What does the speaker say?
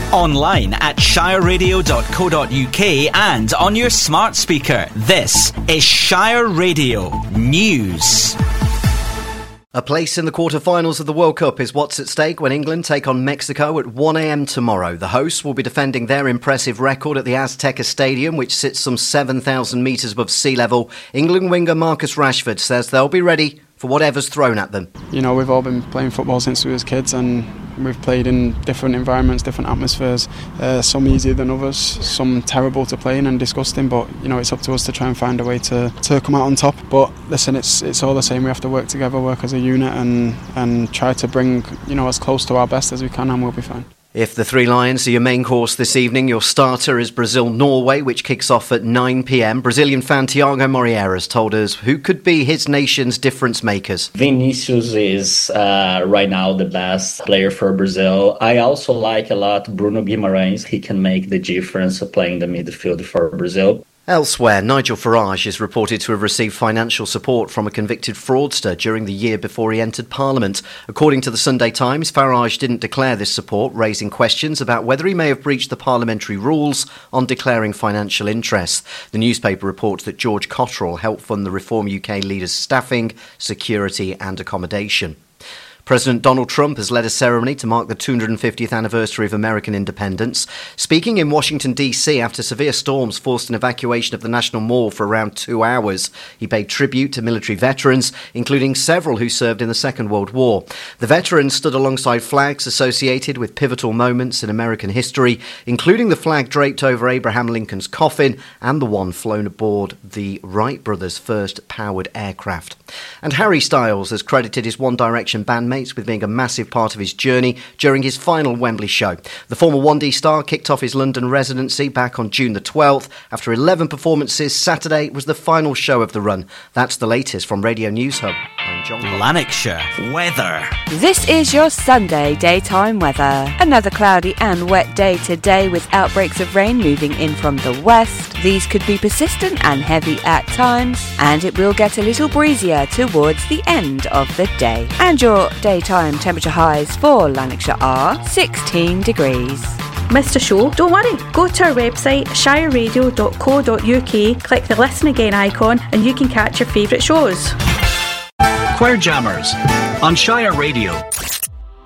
Online at shireradio.co.uk and on your smart speaker. This is Shire Radio News. A place in the quarter-finals of the World Cup is what's at stake when England take on Mexico at 1 a.m. tomorrow. The hosts will be defending their impressive record at the Azteca Stadium, which sits some 7,000 metres above sea level. England winger Marcus Rashford says they'll be ready for whatever's thrown at them. You know, we've all been playing football since we was kids, and we've played in different environments, different atmospheres, some easier than others, some terrible to play in and disgusting, but you know, it's up to us to try and find a way to come out on top. But listen, it's all the same. We have to work together, work as a unit, and try to bring, you know, as close to our best as we can, and we'll be fine. If the Three Lions are your main course this evening, your starter is Brazil-Norway, which kicks off at 9 p.m. Brazilian fan Thiago Moreira has told us who could be his nation's difference makers. Vinicius is right now the best player for Brazil. I also like a lot Bruno Guimarães. He can make the difference playing the midfield for Brazil. Elsewhere, Nigel Farage is reported to have received financial support from a convicted fraudster during the year before he entered Parliament. According to the Sunday Times, Farage didn't declare this support, raising questions about whether he may have breached the parliamentary rules on declaring financial interests. The newspaper reports that George Cotterill helped fund the Reform UK leader's staffing, security and accommodation. President Donald Trump has led a ceremony to mark the 250th anniversary of American independence. Speaking in Washington, D.C. after severe storms forced an evacuation of the National Mall for around 2 hours, he paid tribute to military veterans, including several who served in the Second World War. The veterans stood alongside flags associated with pivotal moments in American history, including the flag draped over Abraham Lincoln's coffin and the one flown aboard the Wright brothers' first powered aircraft. And Harry Styles has credited his One Direction bandmates with being a massive part of his journey during his final Wembley show. The former 1D star kicked off his London residency back on June the 12th. After 11 performances, Saturday was the final show of the run. That's the latest from Radio News Hub. I'm John Lanarkshire weather. This is your Sunday daytime weather. Another cloudy and wet day today with outbreaks of rain moving in from the west. These could be persistent and heavy at times, and it will get a little breezier towards the end of the day. And your daytime temperature highs for Lanarkshire are 16 degrees. Missed a show? Don't worry. Go to our website shireradio.co.uk, click the Listen Again icon and you can catch your favourite shows. Choir Jammers on Shire Radio.